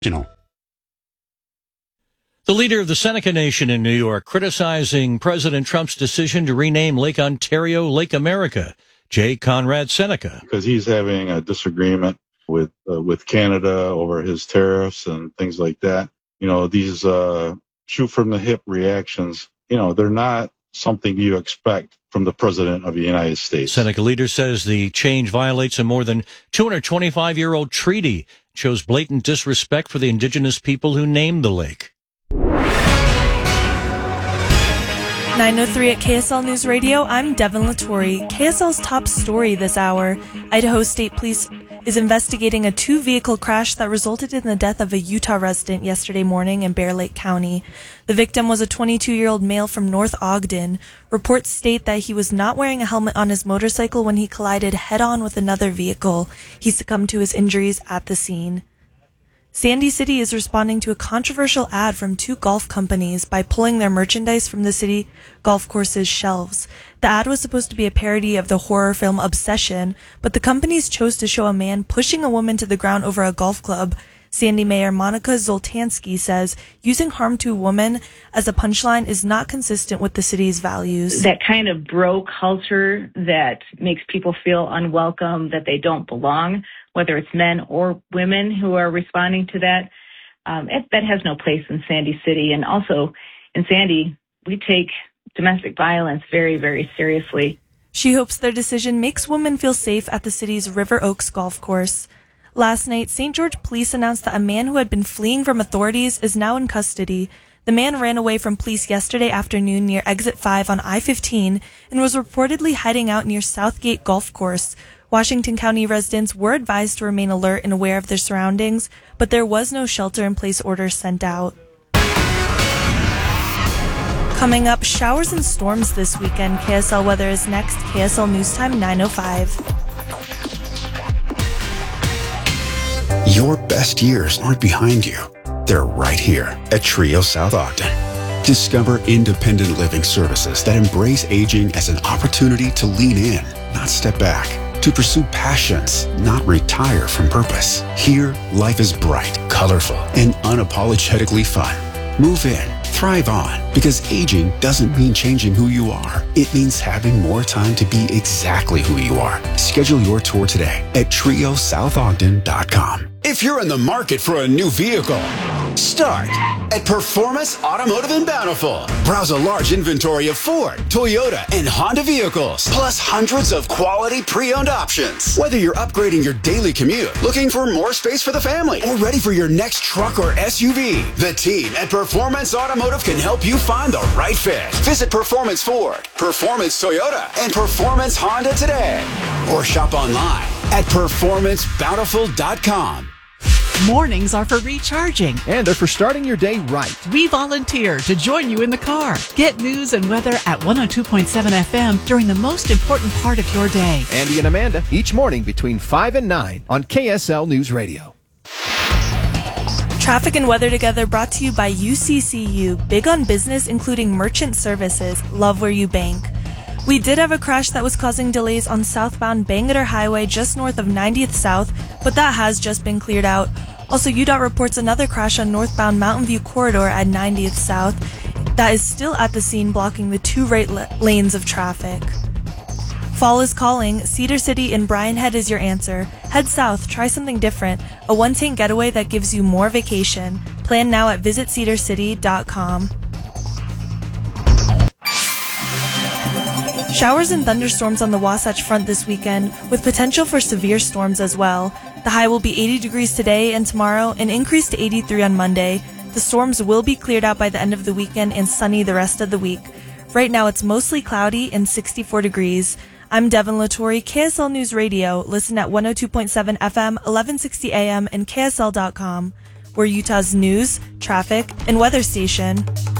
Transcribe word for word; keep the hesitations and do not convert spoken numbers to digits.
You know. The leader of the Seneca Nation in New York criticizing President Trump's decision to rename Lake Ontario Lake America. J. Conrad Seneca. Because he's having a disagreement with uh, with Canada over his tariffs and things like that. You know, these uh, shoot from the hip reactions, you know, they're not something you expect from the President of the United States. Seneca leader says the change violates a more than two hundred twenty-five-year-old treaty, shows blatant disrespect for the indigenous people who named the lake. nine oh three at K S L News Radio, I'm Devin Latore. K S L's top story this hour. Idaho State Police is investigating a two-vehicle crash that resulted in the death of a Utah resident yesterday morning in Bear Lake County. The victim was a twenty-two-year-old male from North Ogden. Reports state that he was not wearing a helmet on his motorcycle when he collided head-on with another vehicle. He succumbed to his injuries at the scene. Sandy City is responding to a controversial ad from two golf companies by pulling their merchandise from the city golf course's shelves. The ad was supposed to be a parody of the horror film Obsession, but the companies chose to show a man pushing a woman to the ground over a golf club. Sandy Mayor Monica Zoltansky says using harm to a woman as a punchline is not consistent with the city's values. That kind of bro culture that makes people feel unwelcome, that they don't belong, whether it's men or women who are responding to that, um, it, that has no place in Sandy City. And also in Sandy, we take domestic violence very, very seriously. She hopes their decision makes women feel safe at the city's River Oaks golf course. Last night, Saint George police announced that a man who had been fleeing from authorities is now in custody. The man ran away from police yesterday afternoon near Exit five on I fifteen and was reportedly hiding out near Southgate Golf Course. Washington County residents were advised to remain alert and aware of their surroundings, but there was no shelter-in-place order sent out. Coming up, showers and storms this weekend. K S L weather is next. K S L News Time nine oh five. Your best years aren't behind you. They're right here at Trio South Ogden. Discover independent living services that embrace aging as an opportunity to lean in, not step back. To pursue passions, not retire from purpose. Here, life is bright, colorful, and unapologetically fun. Move in, thrive on, because aging doesn't mean changing who you are. It means having more time to be exactly who you are. Schedule your tour today at trio south ogden dot com. If you're in the market for a new vehicle, start at Performance Automotive in Bountiful. Browse a large inventory of Ford, Toyota, and Honda vehicles, plus hundreds of quality pre-owned options. Whether you're upgrading your daily commute, looking for more space for the family, or ready for your next truck or S U V, the team at Performance Automotive can help you find the right fit. Visit Performance Ford, Performance Toyota, and Performance Honda today. Or shop online at performance bountiful dot com. Mornings are for recharging. And they're for starting your day right. We volunteer to join you in the car. Get news and weather at one oh two point seven F M during the most important part of your day. Andy and Amanda, each morning between five and nine on K S L News Radio. Traffic and weather together brought to you by U C C U. Big on business, including merchant services. Love where you bank. We did have a crash that was causing delays on southbound Bangerter Highway just north of ninetieth South, but that has just been cleared out. Also, U D O T reports another crash on northbound Mountain View Corridor at ninetieth South. That is still at the scene, blocking the two right la- lanes of traffic. Fall is calling. Cedar City and Bryan Head is your answer. Head south, try something different. A one-tank getaway that gives you more vacation. Plan now at visit cedar city dot com. Showers and thunderstorms on the Wasatch Front this weekend, with potential for severe storms as well. The high will be eighty degrees today and tomorrow, and increase to eighty-three on Monday. The storms will be cleared out by the end of the weekend and sunny the rest of the week. Right now it's mostly cloudy and sixty-four degrees. I'm Devin Latore, K S L News Radio. Listen at one oh two point seven F M, eleven sixty A M, and K S L dot com. We're Utah's news, traffic, and weather station.